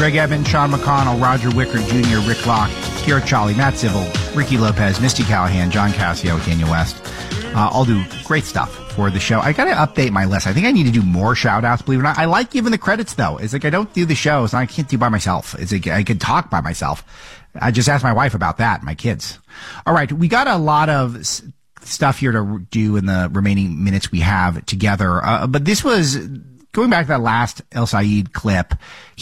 Greg Evans, Sean McConnell, Roger Wicker Jr., Rick Locke, Kira Chawley, Matt Zibel, Ricky Lopez, Misty Callahan, John Cassio, Daniel West. All do great stuff for the show. I got to update my list. I think I need to do more shout-outs, believe it or not. I like giving the credits, though. It's like I don't do the shows. I can't do by myself. It's like I can talk by myself. I just asked my wife about that, my kids. All right, we got a lot of stuff here to do in the remaining minutes we have together. But this was, going back to that last El Sayed clip,